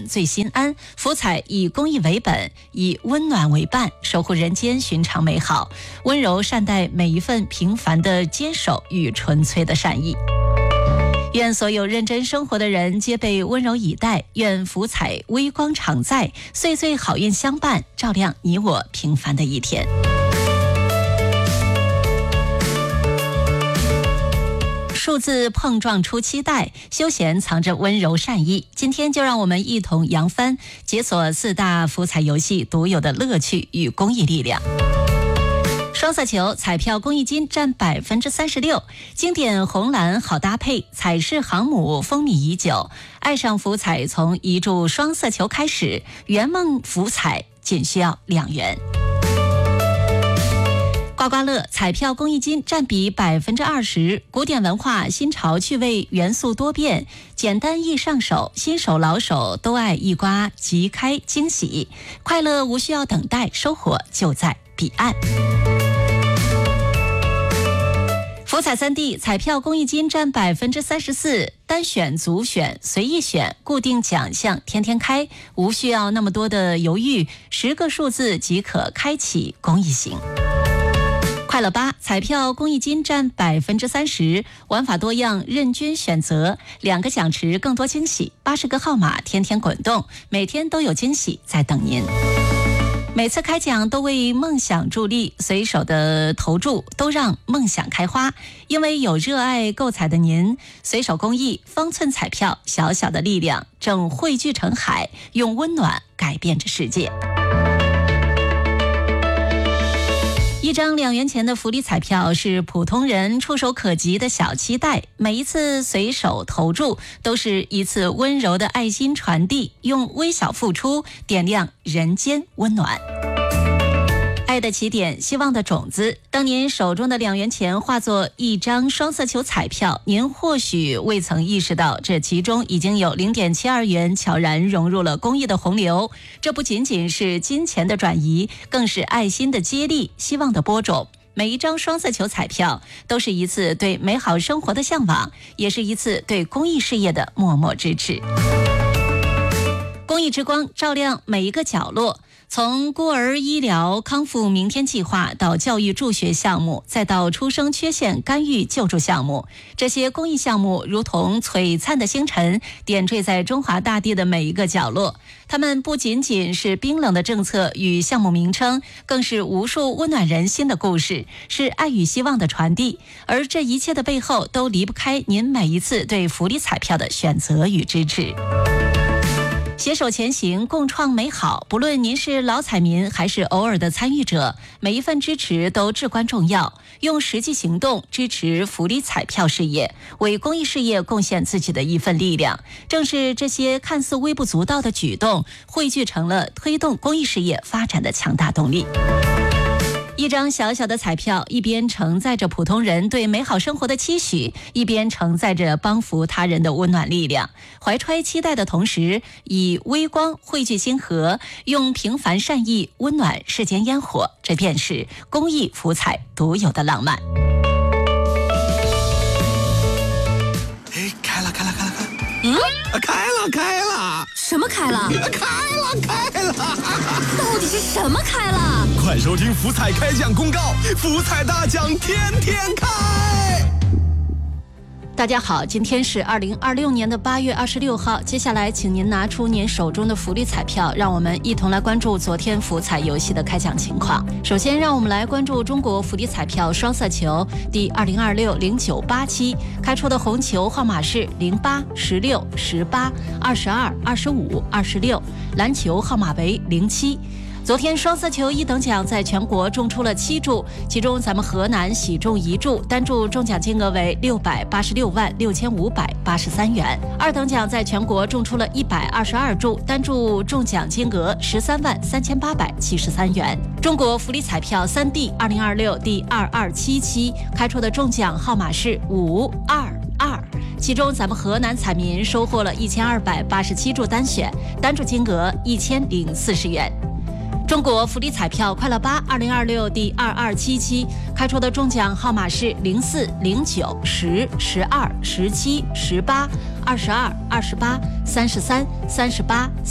本最心安，福彩以公益为本，以温暖为伴，守护人间寻常美好，温柔善待每一份平凡的坚守与纯粹的善意。愿所有认真生活的人皆被温柔以待，愿福彩微光常在，岁岁好运相伴，照亮你我平凡的一天。数字碰撞出期待，休闲藏着温柔善意。今天就让我们一同扬帆，解锁四大福彩游戏独有的乐趣与公益力量。双色球彩票公益金占36%，经典红蓝好搭配，彩饰航母风靡已久。爱上福彩从一注双色球开始，圆梦福彩仅需要2元。刮刮乐彩票公益金占比20%，古典文化新潮趣味元素多变，简单易上手，新手老手都爱一刮即开惊喜，快乐无需要等待，收获就在彼岸。福彩3D 彩票公益金占34%，单选、组选、随意选，固定奖项天天开，无需要那么多的犹豫，10个数字即可开启公益行。快乐8彩票公益金占30%，玩法多样，任君选择，2个奖池更多惊喜，80个号码天天滚动，每天都有惊喜在等您。每次开奖都为梦想助力，随手的投注都让梦想开花。因为有热爱购彩的您，随手公益，方寸彩票，小小的力量正汇聚成海，用温暖改变着世界。一张2元钱的福利彩票是普通人触手可及的小期待，每一次随手投注都是一次温柔的爱心传递，用微小付出点亮人间温暖。爱的起点，希望的种子。当您手中的2元钱化作一张双色球彩票，您或许未曾意识到，这其中已经有0.72元悄然融入了公益的洪流。这不仅仅是金钱的转移，更是爱心的接力，希望的播种。每一张双色球彩票都是一次对美好生活的向往，也是一次对公益事业的默默支持。公益之光照亮每一个角落，从孤儿医疗康复明天计划到教育助学项目，再到出生缺陷干预救助项目，这些公益项目如同璀璨的星辰，点缀在中华大地的每一个角落。它们不仅仅是冰冷的政策与项目名称，更是无数温暖人心的故事，是爱与希望的传递。而这一切的背后，都离不开您每一次对福利彩票的选择与支持。携手前行，共创美好。不论您是老彩民还是偶尔的参与者，每一份支持都至关重要。用实际行动支持福利彩票事业，为公益事业贡献自己的一份力量。正是这些看似微不足道的举动，汇聚成了推动公益事业发展的强大动力。一张小小的彩票，一边承载着普通人对美好生活的期许，一边承载着帮扶他人的温暖力量。怀揣期待的同时，以微光汇聚星河，用平凡善意温暖世间烟火，这便是公益福彩独有的浪漫。 哎，开了！开了！ 什么开了？ 开了！ 到底是什么开了？ 快收听福彩开奖公告，福彩大奖天天开！ 大家好，今天是2026年的8月26号。接下来，请您拿出您手中的福利彩票，让我们一同来关注昨天福彩游戏的开奖情况。首先，让我们来关注中国福利彩票双色球第2026-0987期开出的红球号码是08、16、18、22、25、26，蓝球号码为07。昨天双色球1等奖在全国中出了7注，其中咱们河南喜中1注，单注中奖金额为6866583元。2等奖在全国中出了122注，单注中奖金额133873元。中国福利彩票3D 2026第227期开出的中奖号码是522。其中咱们河南彩民收获了1287注单选，单注金额1040元。中国福利彩票快乐8 2026第227期开出的中奖号码是04、09、10、12、17、18、22、28、33、38、